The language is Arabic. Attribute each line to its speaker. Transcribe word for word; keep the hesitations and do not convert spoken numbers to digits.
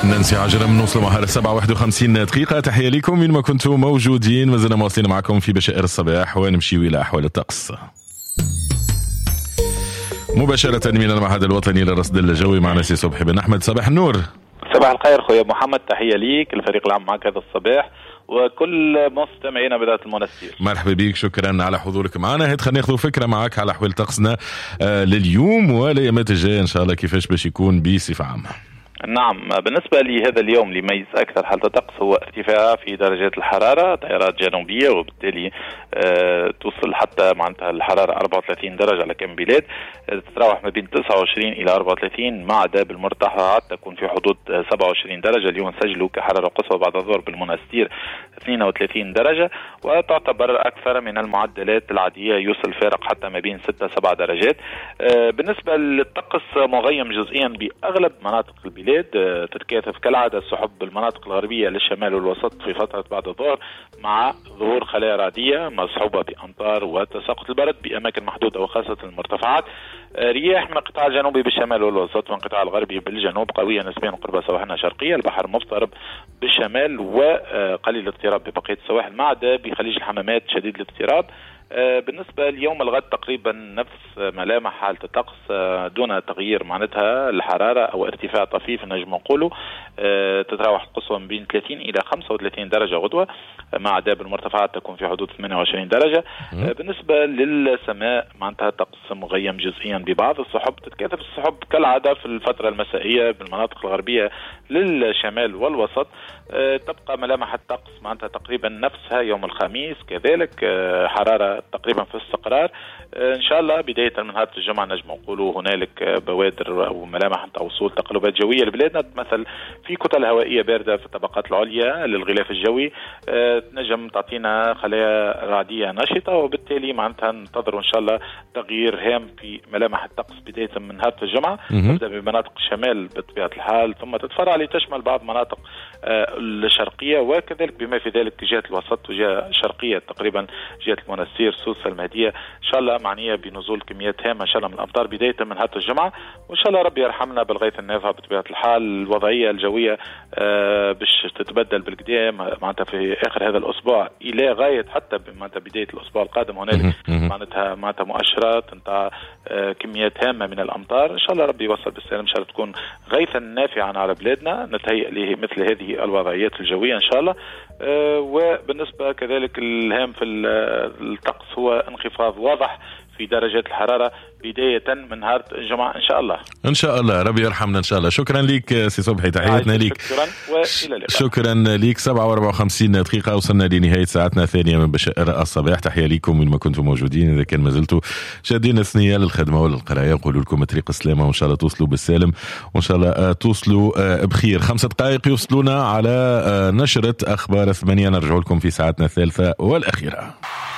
Speaker 1: نانسي عجرم نوصلوا معها لسبعة واحد وخمسين دقيقة. تحية لكم من ما كنتم موجودين، ما زلنا مواصلين معكم في بشائر الصباح ونمشي إلى أحوال الطقس مباشرة من المعهد الوطني للرصد الجوي. معنا سي صبحي بن أحمد. صباح النور.
Speaker 2: صباح الخير خويا محمد، تحية ليك الفريق العام معك هذا الصباح وكل مستمعينا بذات المنستير.
Speaker 1: مرحبا بك، شكرا على حضورك معنا. هيد خلينا ناخذ فكرة معك على أحوال طقسنا آه لليوم والأيامات الجاية إن شاء الله، كيفاش باش يكون بصفة عامة.
Speaker 2: نعم، بالنسبة لهذا اليوم اللي يميز أكثر حالة الطقس هو ارتفاع في درجات الحرارة، تيارات جنوبية، وبالتالي آه توصل حتى معناتها الحرارة أربعة وثلاثين درجة على كم بلاد، آه تتراوح ما بين تسعة وعشرين إلى أربعة وثلاثين، مع عدا بالمرتفعات تكون في حدود آه سبعة وعشرين درجة. اليوم سجلوا كحرارة قصوى بعد الظهر بالمنستير اثنين وثلاثين درجة، وتعتبر أكثر من المعدلات العادية، يوصل فارق حتى ما بين ستة سبعة درجات. آه بالنسبة للطقس مغيم جزئيا بأغلب مناطق البلاد، تتكاثف كالعادة السحب بالمناطق الغربية للشمال والوسط في فترة بعد الظهر، مع ظهور خلايا رعدية مصحوبة بأمطار وتساقط البرد بأماكن محدودة وخاصة المرتفعات. رياح من القطاع الجنوبي بالشمال والوسط ومن القطاع الغربي بالجنوب قوية نسبيا قرب سواحلنا الشرقية. البحر مضطرب بالشمال وقليل الاضطراب ببقية السواحل، ما عدا بخليج الحمامات شديد الاضطراب. بالنسبة ليوم الغد تقريبا نفس ملامح حالة الطقس دون تغيير معناتها الحرارة أو ارتفاع طفيف نجم نقوله. تتراوح القصوى من بين ثلاثين إلى خمسة وثلاثين درجة غدوة، مع عدا بالمرتفعات تكون في حدود ثمانية وعشرين درجة. بالنسبة للسماء معناتها طقس مغيم جزئيا ببعض السحب، تتكاثف السحب كالعادة في الفترة المسائية بالمناطق الغربية للشمال والوسط. تبقى ملامح الطقس معناتها تقريبا نفسها يوم الخميس كذلك، حرارة تقريبا في استقرار. ان شاء الله بدايه من نهار الجمعه نجم نقولوا هنالك بوادر او ملامح نتاع وصول تقلبات جويه لبلادنا، تمثل في كتل هوائيه بارده في الطبقات العليا للغلاف الجوي، أه نجم تعطينا خلايا رعديه نشطه، وبالتالي معناتها ننتظروا ان شاء الله تغيير هام في ملامح الطقس بدايه من نهار الجمعه. تبدا بمناطق الشمال بطبيعه الحال، ثم تتفرع لتشمل بعض مناطق أه الشرقيه، وكذلك بما في ذلك جهه الوسط وجهه شرقيه تقريبا جهه المنستير سوسه المهديه، ان شاء الله معنيه بنزول كميات هامه ان شاء الله من الامطار بدايه من نهار الجمعه، وان شاء الله ربي يرحمنا بالغيث النافع. بطبيعه الحال الوضعيه الجويه آه باش تتبدل بالقدام معناتها في اخر هذا الاسبوع الى غايه حتى معناتها بدايه الاسبوع القادم، هنالك معناتها معناتها مؤشرات نتاع آه كميات هامه من الامطار. ان شاء الله ربي يوصل بالسلام، ان شاء الله تكون غيثا نافعا على بلادنا، نتهيأ له مثل هذه الوضعيات الجويه ان شاء الله. آه وبالنسبه كذلك الهام في الطقس هو انخفاض واضح في درجات الحرارة بداية من نهار الجمعة إن شاء الله.
Speaker 1: إن شاء الله ربي يرحمنا إن شاء الله. شكرا لك سي صبحي، تحياتنا لك.
Speaker 2: شكرا وإلى اللقاء.
Speaker 1: شكرا لك. سبعة وأربعة وخمسين دقيقة وصلنا لنهاية ساعتنا الثانية من بشائر الصباح. تحية لكم من ما كنتم موجودين. إذا كان ما زلتوا شادين ثنية للخدمة وللقراية نقول لكم طريق السلامة، وإن شاء الله توصلوا بالسالم، وإن شاء الله توصلوا بخير. خمسة دقائق يوصلونا على نشرة أخبار ثمانية، نرجع لكم في ساعتنا الثالثة والأخيرة.